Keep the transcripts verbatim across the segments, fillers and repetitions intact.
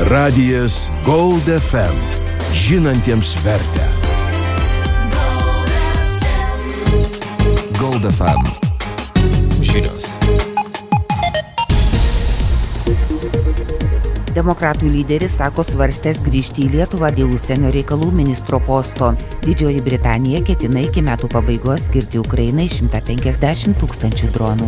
Radijas Gold F M. Žinantiems vertę. Gold F M. Žinios. Demokratų lyderis sako svarstęs grįžti į Lietuvą dėl užsienio reikalų ministro posto. Didžioji Britanija ketina iki metų pabaigos skirti Ukrainai šimtą penkiasdešimt tūkstančių dronų.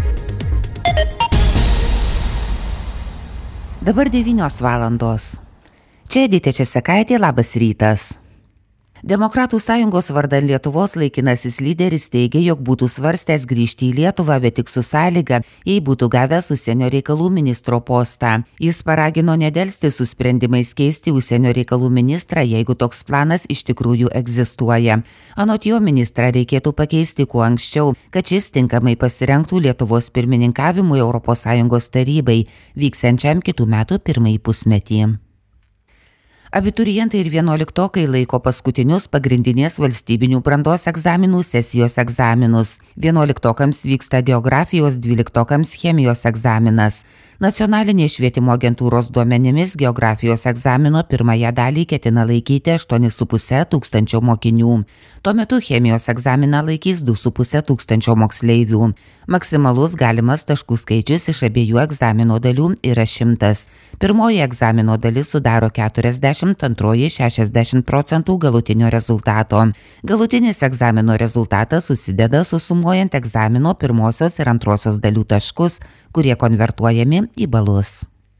Dabar devynios valandos. Čia Edita Česakaitė, labas rytas. Demokratų sąjungos vardan Lietuvos laikinasis lyderis teigia, jog būtų svarstęs grįžti į Lietuvą, bet tik su sąlyga, jei būtų gavęs užsienio reikalų ministro postą. Jis paragino nedelsti su sprendimais keisti užsienio reikalų ministrą, jeigu toks planas iš tikrųjų egzistuoja. Anot jo, ministrą reikėtų pakeisti kuo anksčiau, kad šis tinkamai pasirengtų Lietuvos pirmininkavimui Europos Sąjungos tarybai, vyksiančiam kitų metų pirmąjį pusmetį. Abiturientai ir vienuoliktokai laiko paskutinius pagrindinės valstybinių brandos egzaminų sesijos egzaminus. Vienuoliktokams vyksta geografijos, dvyliktokams chemijos egzaminas. Nacionalinės švietimo agentūros duomenimis geografijos egzamino pirmąją dalį ketina laikyti aštuoni su puse tūkstančio mokinių. Tuo metu chemijos egzaminą laikys du su puse tūkstančio moksleivių. Maksimalus galimas taškų skaičius iš abiejų egzamino dalių yra šimtas. Pirmoji egzamino dalis sudaro keturiasdešimt, antroji šešiasdešimt procentų galutinio rezultato. Galutinis egzamino rezultatas susideda susumuojant egzamino pirmosios ir antrosios dalių taškus, kurie konvertuojami į balus.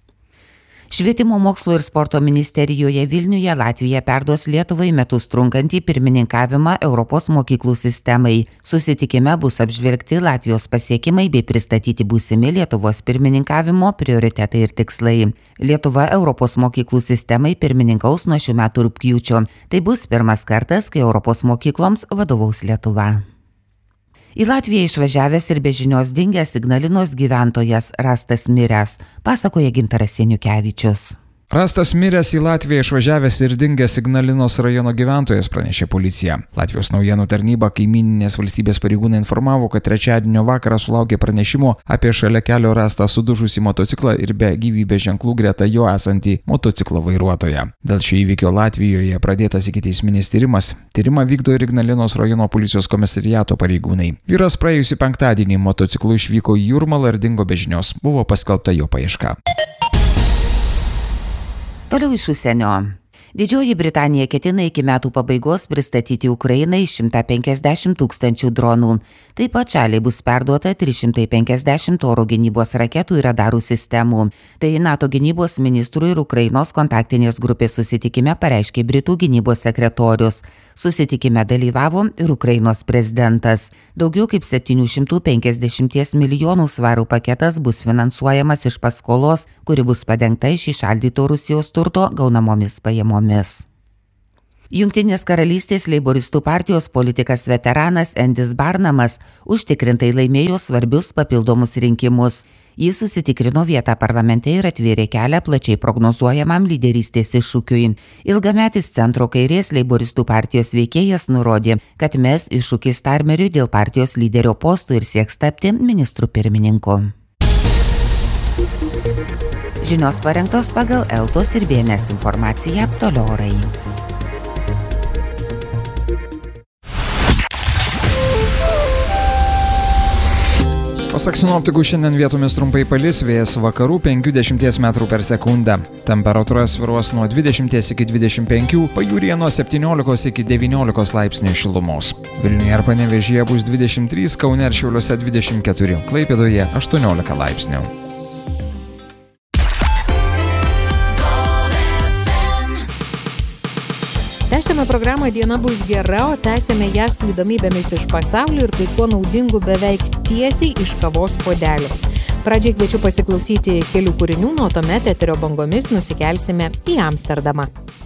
Švietimo mokslo ir sporto ministerijoje Vilniuje Latvija perduos Lietuvai metus trunkantį pirmininkavimą Europos mokyklų sistemai. Susitikime bus apžvelgti Latvijos pasiekimai bei pristatyti būsimi Lietuvos pirmininkavimo prioritetai ir tikslai. Lietuva Europos mokyklų sistemai pirmininkaus nuo šių metų rugpjūčio. Tai bus pirmas kartas, kai Europos mokykloms vadovaus Lietuva. Į Latviją išvažiavęs ir be žinios dingęs Ignalinos gyventojas rastas miręs, pasakoja Gintaras Seniukevičius. Rastas miręs į Latviją išvažiavęs ir dingęs Ignalinos rajono gyventojas, pranešė policija. Latvijos naujienų tarnyba kaimyninės valstybės pareigūnai informavo, kad trečiadienio vakarą sulaukė pranešimo apie šalia kelio rastą sudužusį motociklą ir be gyvybės ženklų greta jo esantį motociklo vairuotoją. Dėl šio įvykio Latvijoje pradėtas ikiteisminis tyrimas. Tyrimą vykdo ir Ignalinos rajono policijos komisariato pareigūnai. Vyras praėjusį penktadienį motociklu išvyko į Jūrmalą ir dingo be žinios. Buvo paskelbta jo paieška. Toliau iš užsienio. Didžioji Britanija ketina iki metų pabaigos pristatyti Ukrainai šimtą penkiasdešimt tūkstančių dronų. Taip pat šaliai bus perduota trys šimtai penkiasdešimt oro gynybos raketų ir radarų sistemų. Tai NATO gynybos ministrų ir Ukrainos kontaktinės grupės susitikime pareiškė Britų gynybos sekretorius. Susitikime dalyvavo ir Ukrainos prezidentas. Daugiau kaip septynių šimtų penkiasdešimt milijonų svarų paketas bus finansuojamas iš paskolos, kuri bus padengta iš įšaldyto Rusijos turto gaunamomis pajamomis. Jungtinės karalystės leiboristų partijos politikas veteranas Endis Barnamas užtikrintai laimėjo svarbius papildomus rinkimus. Jis susitikrino vietą parlamente ir atvėrė kelią plačiai prognozuojamam lyderystės iššūkiui. Ilgametis centro kairės leiboristų partijos veikėjas nurodė, kad mes iššūkį Starmeriui dėl partijos lyderio postų ir sieks tapti ministru pirmininku. Žinios parengtos pagal Eltos ir B N S informaciją, toliau orai. Pasak sinoptikų, šiandien vietomis trumpai palis, vėjas vakarų penkių dešimties metrų per sekundę. Temperatūra svyruos nuo dvidešimties iki dvidešimt penkių, pajūryje nuo septyniolikos iki devyniolikos laipsnių šilumos. Vilniuje ir Panevėžyje bus dvidešimt trys, Kaune ir Šiauliuose dvidešimt keturi, Klaipėdoje aštuoniolika laipsnių. Tęsėme programą Diena bus gera, o tęsėme ją su įdomybėmis iš pasaulio ir kai ko naudingu beveik tiesiai iš kavos puodelio. Pradžiai kviečiu pasiklausyti kelių kūrinių, nuo tuomet eterio bangomis nusikelsime į Amsterdamą.